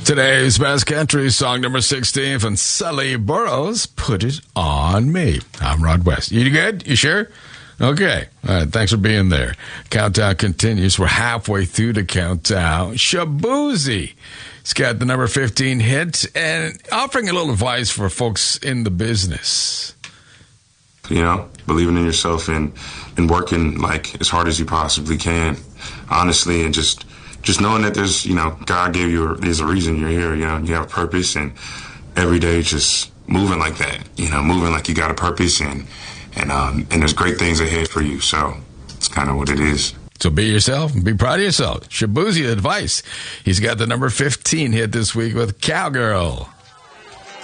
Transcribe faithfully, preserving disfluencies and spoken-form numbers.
Today's Best Country song number sixteen from Sully Burrows, Put It On Me. I'm Rod West. You good? You sure? Okay. All right. Thanks for being there. Countdown continues. We're halfway through the countdown. Shaboozey. He's got the number fifteen hit and offering a little advice for folks in the business. You know, believing in yourself and, and working like as hard as you possibly can, honestly, and just just knowing that there's, you know, God gave you, a, there's a reason you're here, you know, you have a purpose, and every day just moving like that, you know, moving like you got a purpose, and and um, and there's great things ahead for you. So it's kind of what it is. So be yourself and be proud of yourself. Shaboozey advice. He's got the number fifteen hit this week with Cowgirl.